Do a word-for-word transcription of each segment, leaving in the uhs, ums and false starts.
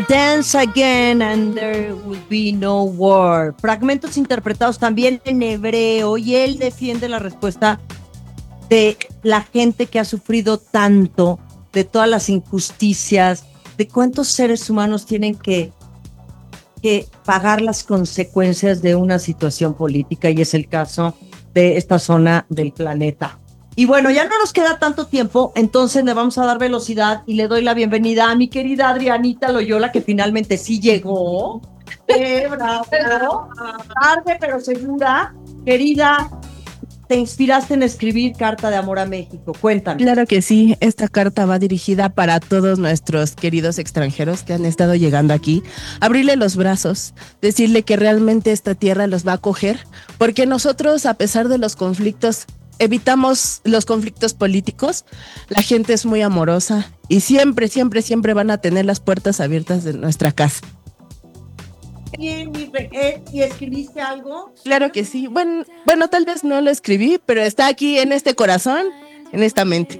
We'll dance again and there will be no war. Fragmentos interpretados también en hebreo, y él defiende la respuesta de la gente que ha sufrido tanto, de todas las injusticias, de cuántos seres humanos tienen que, que pagar las consecuencias de una situación política, y es el caso de esta zona del planeta. Y bueno, ya no nos queda tanto tiempo, entonces le vamos a dar velocidad y le doy la bienvenida a mi querida Adrianita Loyola, que finalmente sí llegó. Eh, bravo, bravo. Tarde pero segura. Querida, te inspiraste en escribir Carta de Amor a México. Cuéntanos. Claro que sí, esta carta va dirigida para todos nuestros queridos extranjeros que han estado llegando aquí. Abrirle los brazos, decirle que realmente esta tierra los va a acoger, porque nosotros, a pesar de los conflictos, evitamos los conflictos políticos. La gente es muy amorosa y siempre, siempre, siempre van a tener las puertas abiertas de nuestra casa. Bien, ¿y escribiste algo? Claro que sí. Bueno, bueno, tal vez no lo escribí, pero está aquí en este corazón, en esta mente.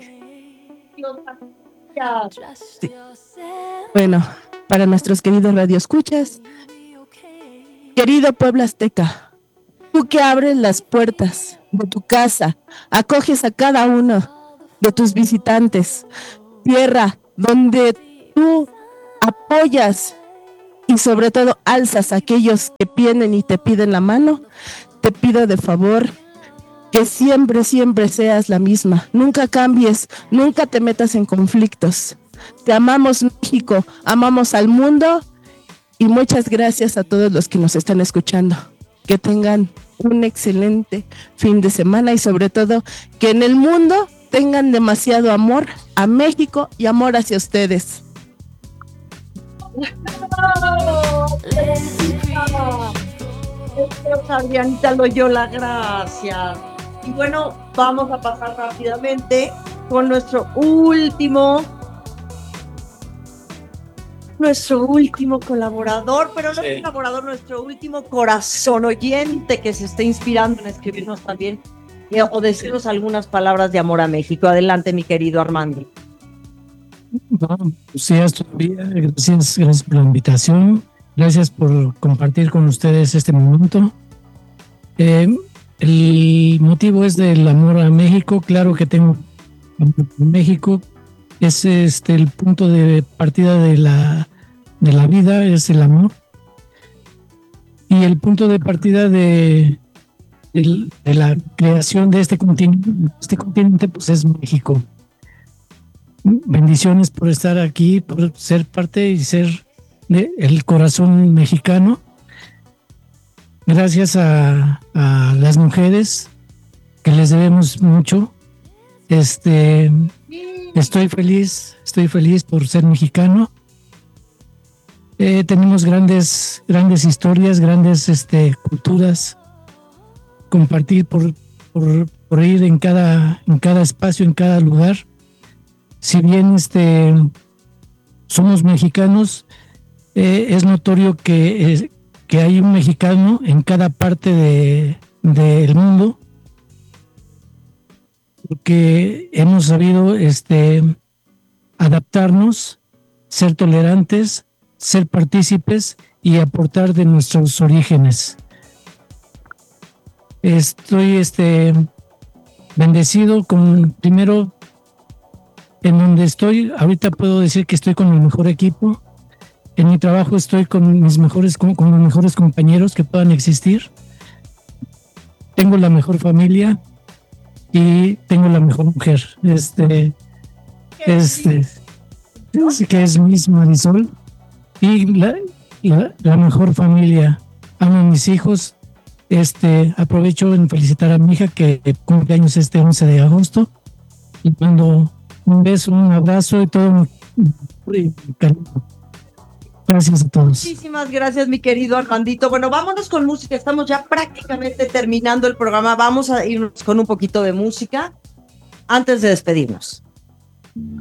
Sí. Bueno, para nuestros queridos radioescuchas, querido pueblo azteca, tú que abres las puertas de tu casa, acoges a cada uno de tus visitantes, tierra donde tú apoyas y sobre todo alzas a aquellos que vienen y te piden la mano, te pido de favor que siempre, siempre seas la misma, nunca cambies, nunca te metas en conflictos. Te amamos, México, amamos al mundo, y muchas gracias a todos los que nos están escuchando. Que tengan un excelente fin de semana y sobre todo que en el mundo tengan demasiado amor a México y amor hacia ustedes. Adrianita Loyola, gracias. Y bueno, vamos a pasar rápidamente con nuestro último nuestro último colaborador, pero no sí. colaborador, nuestro último corazón oyente que se está inspirando en escribirnos también eh, o decirnos algunas palabras de amor a México. Adelante, mi querido Armando. Bueno, sí, todavía. Gracias, gracias por la invitación. Gracias por compartir con ustedes este momento. Eh, el motivo es del amor a México. Claro que tengo amor a México. Es este el punto de partida de la de la vida, es el amor, y el punto de partida de, de, de la creación de este continente, este continente pues es México. Bendiciones por estar aquí, por ser parte y ser de, el corazón mexicano. Gracias a, a las mujeres que les debemos mucho. Este, estoy feliz, estoy feliz por ser mexicano. Eh, tenemos grandes, grandes historias, grandes este, culturas, compartir por, por, por ir en cada, en cada espacio, en cada lugar. Si bien este, somos mexicanos, eh, es notorio que, eh, que hay un mexicano en cada parte de, del mundo, porque hemos sabido este, adaptarnos, ser tolerantes, ser partícipes y aportar de nuestros orígenes. Estoy este, bendecido con, primero, en donde estoy, ahorita puedo decir que estoy con el mejor equipo. En mi trabajo estoy con mis mejores, con, con los mejores compañeros que puedan existir. Tengo la mejor familia y tengo la mejor mujer. Este, este, es, que es Miss Marisol. Y la, la, la mejor familia. Amo a mis hijos. Este, aprovecho en felicitar a mi hija que cumple años este once de agosto. Y mando un beso, un abrazo y todo mi cariño. Gracias a todos. Muchísimas gracias, mi querido Armandito. Bueno, vámonos con música. Estamos ya prácticamente terminando el programa. Vamos a irnos con un poquito de música antes de despedirnos.